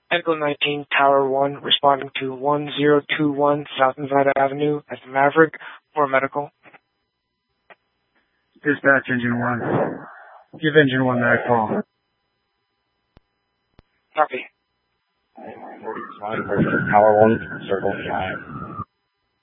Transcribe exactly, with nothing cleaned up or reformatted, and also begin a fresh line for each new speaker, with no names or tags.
Echo nineteen, Tower one, responding to one zero two one South Nevada Avenue at the Maverick for medical.
Dispatch Engine one. Give Engine one that call.
Copy.
Tower one, circle five.